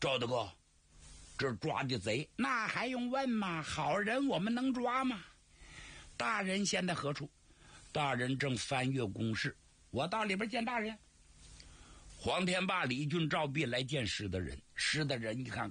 赵大哥，这抓的贼，那还用问吗？好人我们能抓吗？大人现在何处？大人正翻阅公事，我到里边见大人。黄天霸、李俊、赵弼来见施德仁。施德仁一看，